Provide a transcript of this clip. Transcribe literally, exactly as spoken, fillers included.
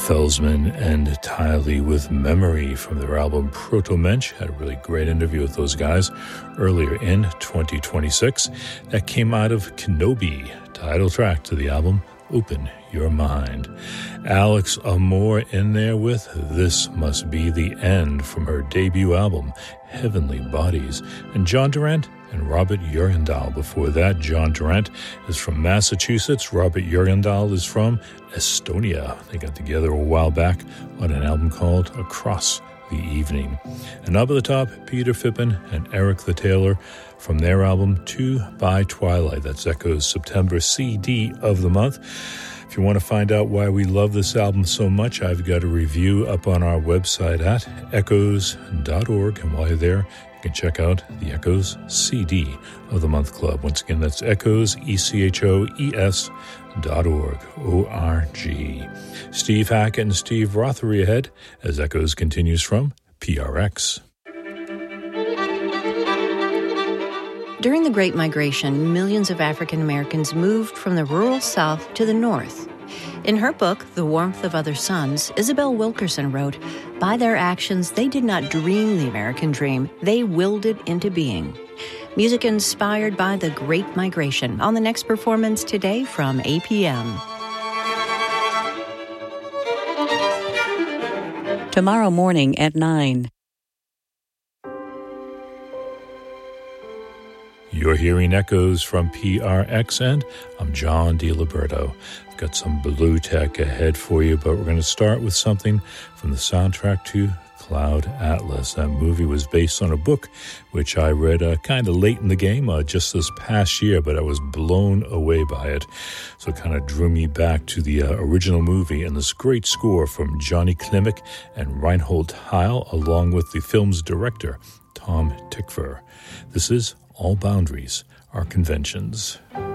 Felsman and Tiley with Memory from their album Proto-Mensch. Had a really great interview with those guys earlier in twenty twenty-six. That came out of Kenobi, title track to the album Open Your Mind. Alex Amour in there with This Must Be the End from her debut album Heavenly Bodies. And John Durant and Robert Jurgendal. Before that, John Durant is from Massachusetts. Robert Jurgendal is from Estonia. They got together a while back on an album called Across the Evening. And up at the top, Peter Fippen and Eric the Taylor from their album Two by Twilight. That's Echo's September C D of the month. If you want to find out why we love this album so much, I've got a review up on our website at echoes dot org. And while you're there, you can check out the Echoes C D of the Month Club. Once again, that's Echoes, E C H O E S dot org, O R G. Steve Hackett and Steve Rothery ahead as Echoes continues from P R X. During the Great Migration, millions of African Americans moved from the rural South to the North. In her book, The Warmth of Other Suns, Isabel Wilkerson wrote, "By their actions, they did not dream the American dream. They willed it into being." Music inspired by the Great Migration on the next performance today from A P M. Tomorrow morning at nine. You're hearing Echoes from P R X, and I'm John DiLiberto. I've got some blue tech ahead for you, but we're going to start with something from the soundtrack to Cloud Atlas. That movie was based on a book which I read uh, kind of late in the game, uh, just this past year, but I was blown away by it. So it kind of drew me back to the uh, original movie and this great score from Johnny Klimek and Reinhold Heil, along with the film's director, Tom Tykwer. This is All Boundaries Are Conventions.